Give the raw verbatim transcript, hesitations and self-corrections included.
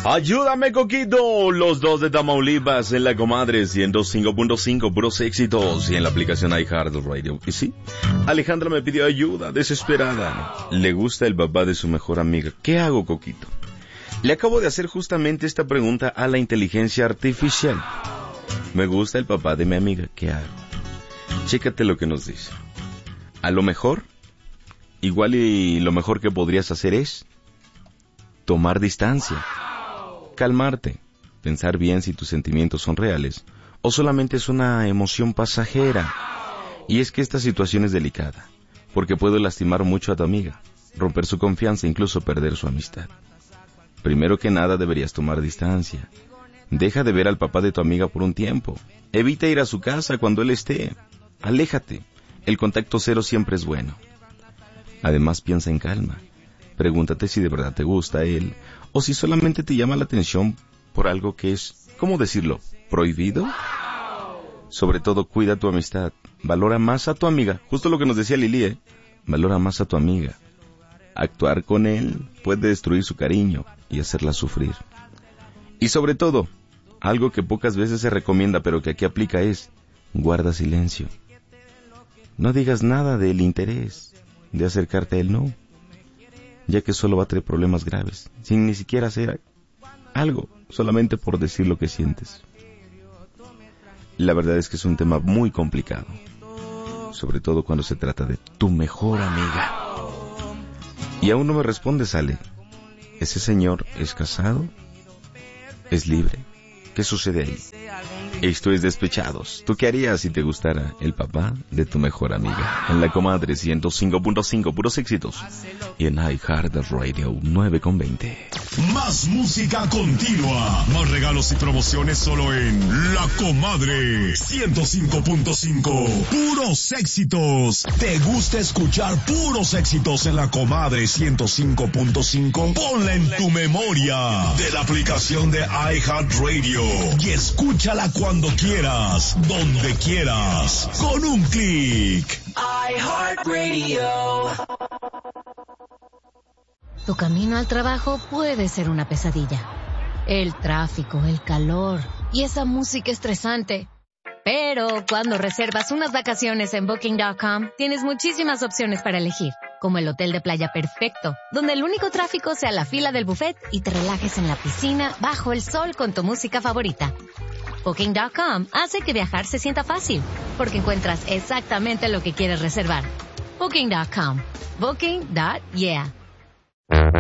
Ayúdame, Coquito. Los dos de Tamaulipas en la Comadre ciento cinco punto cinco, puros éxitos. Y en la aplicación iHeartRadio. Y sí, Alejandra me pidió ayuda, desesperada. Le gusta el papá de su mejor amiga. ¿Qué hago, Coquito? Le acabo de hacer justamente esta pregunta a la inteligencia artificial. Me gusta el papá de mi amiga. ¿Qué hago? Chécate lo que nos dice. A lo mejor, igual y lo mejor que podrías hacer es tomar distancia. Calmarte, pensar bien si tus sentimientos son reales o solamente es una emoción pasajera. Y es que esta situación es delicada, porque puede lastimar mucho a tu amiga, romper su confianza e incluso perder su amistad. Primero que nada deberías tomar distancia. Deja de ver al papá de tu amiga por un tiempo. Evita ir a su casa cuando él esté. Aléjate. El contacto cero siempre es bueno. Además, piensa en calma. Pregúntate si de verdad te gusta él o si solamente te llama la atención por algo que es, ¿cómo decirlo?, prohibido. Sobre todo, cuida tu amistad. Valora más a tu amiga. Justo lo que nos decía Lili, ¿eh? Valora más a tu amiga. Actuar con él puede destruir su cariño y hacerla sufrir. Y sobre todo, algo que pocas veces se recomienda pero que aquí aplica es, guarda silencio. No digas nada del interés de acercarte a él, no. Ya que solo va a traer problemas graves, sin ni siquiera hacer algo, solamente por decir lo que sientes. La verdad es que es un tema muy complicado, sobre todo cuando se trata de tu mejor amiga. Y aún no me respondes, Ale. ¿Ese señor es casado? ¿Es libre? ¿Qué sucede ahí? Esto es Despechados. ¿Tú qué harías si te gustara el papá de tu mejor amiga? En la Comadre ciento cinco punto cinco, puros éxitos. Y en iHeartRadio nueve con veinte. Más música continua. Más regalos y promociones solo en La Comadre ciento cinco punto cinco. Puros éxitos. ¿Te gusta escuchar puros éxitos en La Comadre ciento cinco punto cinco? Ponla en tu memoria de la aplicación de iHeartRadio y escúchala cuando quieras, donde quieras, con un clic. iHeartRadio. Tu camino al trabajo puede ser una pesadilla. El tráfico, el calor y esa música estresante. Pero cuando reservas unas vacaciones en Booking punto com, tienes muchísimas opciones para elegir, como el hotel de playa perfecto, donde el único tráfico sea la fila del buffet y te relajes en la piscina bajo el sol con tu música favorita. Booking punto com hace que viajar se sienta fácil, porque encuentras exactamente lo que quieres reservar. Booking punto com. Booking. Yeah.